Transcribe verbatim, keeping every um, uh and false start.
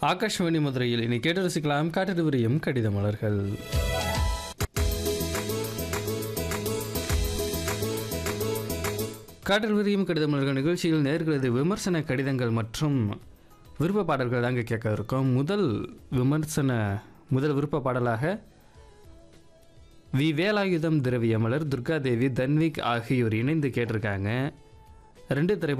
ஆகாஷ்வாணி மதுரையில் இனி கேட்டு ரசிக்கலாம் காட்டு விரியும் கடித மலர்கள். காற்றில் விரியும் கடித மலர்கள் நிகழ்ச்சியில் நேர்களது விமர்சன கடிதங்கள் மற்றும் விருப்ப பாடல்கள் தாங்க கேட்க இருக்கோம். முதல் விமர்சன முதல் விருப்ப பாடலாக வி வேலாயுதம் திரவியமலர் துர்காதேவி தன்விக் ஆகியோர் இணைந்து கேட்டிருக்காங்க. ரெண்டு திரைப்பட